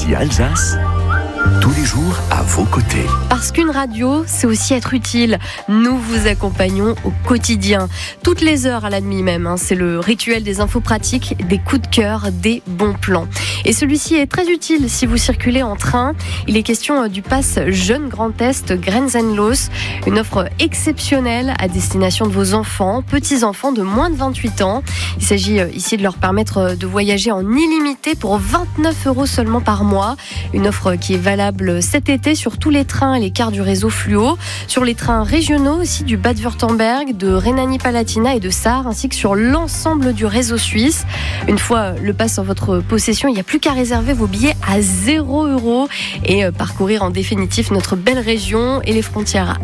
RCJ Alsace, tous les jours à vos côtés. Parce qu'une radio, c'est aussi être utile. Nous vous accompagnons au quotidien, toutes les heures à la nuit même. C'est le rituel des infos pratiques, des coups de cœur, des bons plans. Et celui-ci est très utile si vous circulez en train. Il est question du pass Jeune Grand Est Grenzenlos, une offre exceptionnelle à destination de vos enfants, petits-enfants de moins de 28 ans. Il s'agit ici de leur permettre de voyager en illimité pour 29 € seulement par mois. Une offre qui est valable cet été sur tous les trains et les cars du réseau Fluo, sur les trains régionaux aussi du Bade-Wurtemberg, de Rhénanie-Palatinat et de Sarre, ainsi que sur l'ensemble du réseau suisse. Une fois le pass en votre possession, il n'y a plus qu'à réserver vos billets à 0 € et parcourir en définitive notre belle région et les frontières